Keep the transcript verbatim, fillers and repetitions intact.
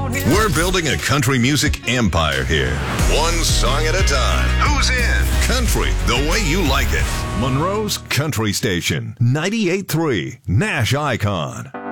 We're building a country music empire here. One song at a time. Who's in? Country, the way you like it. Monroe's Country Station, ninety-eight point three, Nash Icon.